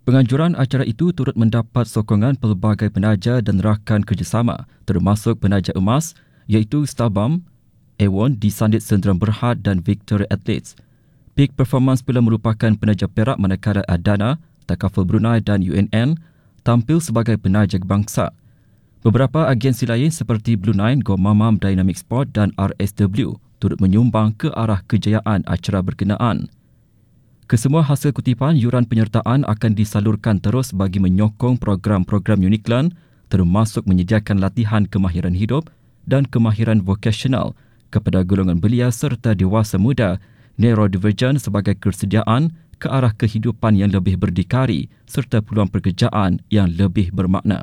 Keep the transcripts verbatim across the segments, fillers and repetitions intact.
Penganjuran acara itu turut mendapat sokongan pelbagai penaja dan rakan kerjasama, termasuk penaja emas iaitu Stabam, Awon, Disandit Sendirian Berhad dan Victoria Athletes. Peak Performance pula merupakan penaja perak manakala Adana, Takaful Brunei dan U N N tampil sebagai penaja bangsa. Beberapa agensi lain seperti Blue Nine, Go Mamam, Dynamic Sport dan R S W turut menyumbang ke arah kejayaan acara berkenaan. Kesemua hasil kutipan yuran penyertaan akan disalurkan terus bagi menyokong program-program Uniqlan, termasuk menyediakan latihan kemahiran hidup dan kemahiran vokasional kepada golongan belia serta dewasa muda neurodivergent sebagai kesediaan ke arah kehidupan yang lebih berdikari serta peluang pekerjaan yang lebih bermakna.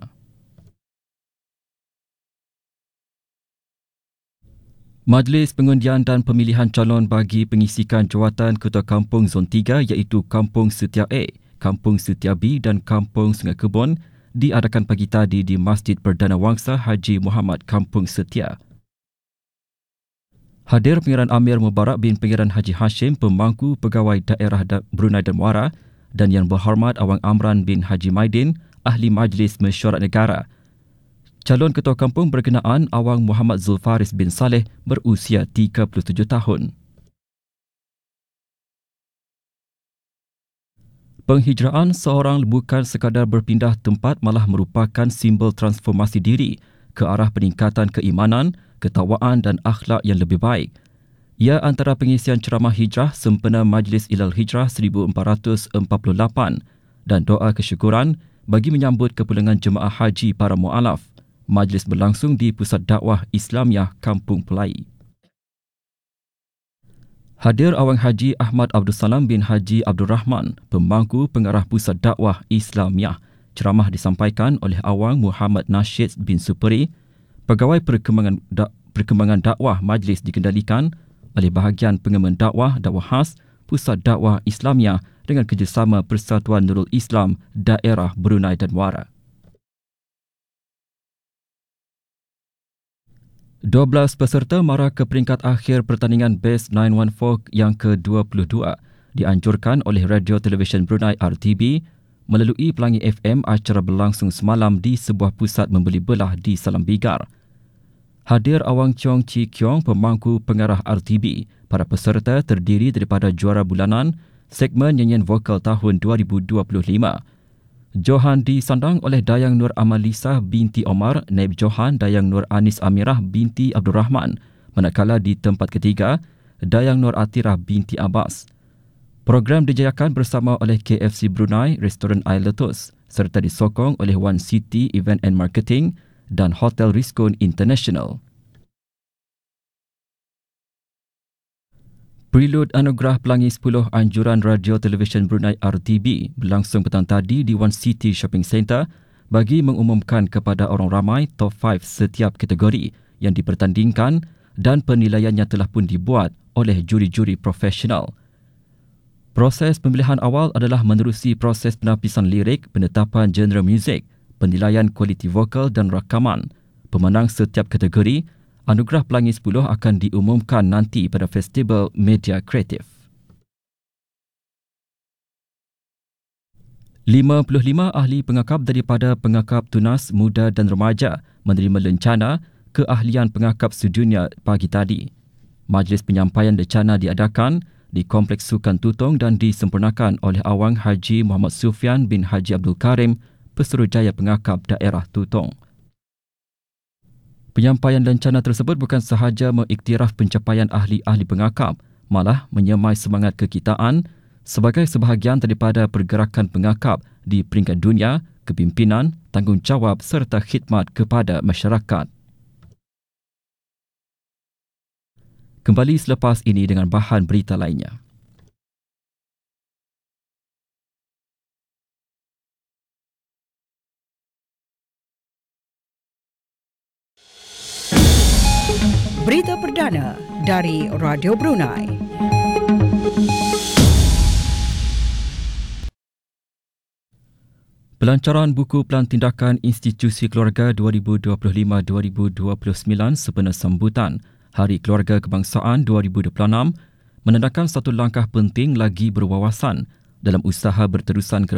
Majlis Pengundian dan Pemilihan Calon bagi pengisikan jawatan Ketua Kampung Zon tiga iaitu Kampung Setia A, Kampung Setia B dan Kampung Sungai Kebun diadakan pagi tadi di Masjid Perdana Wangsa Haji Muhammad Kampung Setia. Hadir Pengiran Amir Mubarak bin Pengiran Haji Hashim, Pemangku Pegawai Daerah Brunei dan Muara, dan Yang Berhormat Awang Amran bin Haji Maidin, Ahli Majlis Mesyuarat Negara. Calon Ketua Kampung berkenaan Awang Muhammad Zulfaris bin Saleh berusia tiga puluh tujuh tahun. Penghijraan seorang bukan sekadar berpindah tempat, malah merupakan simbol transformasi diri ke arah peningkatan keimanan, ketakwaan dan akhlak yang lebih baik. Ia antara pengisian ceramah hijrah sempena Majlis Ilal Hijrah seribu empat ratus empat puluh lapan dan doa kesyukuran bagi menyambut kepulangan jemaah haji para mu'alaf. Majlis berlangsung di Pusat Dakwah Islamiah Kampung Pelai. Hadir Awang Haji Ahmad Abdul Salam bin Haji Abdul Rahman, Pemangku Pengarah Pusat Dakwah Islamiah. Ceramah disampaikan oleh Awang Muhammad Nashid bin Superi. Pegawai Perkembangan, da- Perkembangan Dakwah Majlis dikendalikan oleh Bahagian Pengemban Dakwah Dakwah Khas Pusat Dakwah Islamiah dengan kerjasama Persatuan Nurul Islam Daerah Brunei dan Muara. dua belas peserta mara ke peringkat akhir pertandingan Best sembilan satu empat yang ke dua puluh dua dianjurkan oleh Radio Televisyen Brunei R T B melalui Pelangi F M. Acara berlangsung semalam di sebuah pusat membeli belah di Salam Bigar. Hadir Awang Chong Chi Kiong, Pemangku Pengarah R T B. Para peserta terdiri daripada juara bulanan segmen nyanyian vokal tahun dua ribu dua puluh lima. Johan disandang oleh Dayang Nur Amalisah binti Omar, Naib Johan Dayang Nur Anis Amirah binti Abdul Rahman, manakala di tempat ketiga Dayang Nur Atirah binti Abbas. Program dijayakan bersama oleh K F C Brunei, Restoran Air Letus serta disokong oleh One City Event and Marketing dan Hotel Rizkon International. Prelude Anugerah Pelangi sepuluh Anjuran Radio Televisyen Brunei R T B berlangsung petang tadi di One City Shopping Centre bagi mengumumkan kepada orang ramai top lima setiap kategori yang dipertandingkan dan penilaiannya telah pun dibuat oleh juri-juri profesional. Proses pemilihan awal adalah menerusi proses penapisan lirik, penetapan genre muzik, penilaian kualiti vokal dan rakaman. Pemenang setiap kategori Anugerah Pelangi sepuluh akan diumumkan nanti pada Festival Media Kreatif. lima puluh lima ahli pengakap daripada pengakap tunas muda dan remaja menerima lencana keahlian pengakap sedunia pagi tadi. Majlis penyampaian lencana diadakan di Kompleks Sukan Tutong dan disempurnakan oleh Awang Haji Muhammad Sufian bin Haji Abdul Karim, Pesuruhjaya Pengakap Daerah Tutong. Penyampaian lencana tersebut bukan sahaja mengiktiraf pencapaian ahli-ahli pengakap, malah menyemai semangat kekitaan sebagai sebahagian daripada pergerakan pengakap di peringkat dunia, kepimpinan, tanggungjawab serta khidmat kepada masyarakat. Kembali selepas ini dengan bahan berita lainnya. Berita perdana dari Radio Brunei. Pelancaran buku Pelan Tindakan Institusi Keluarga dua ribu dua puluh lima dua ribu dua puluh sembilan sempena sambutan Hari Keluarga Kebangsaan dua ribu dua puluh enam menandakan satu langkah penting lagi berwawasan dalam usaha berterusan kerajaan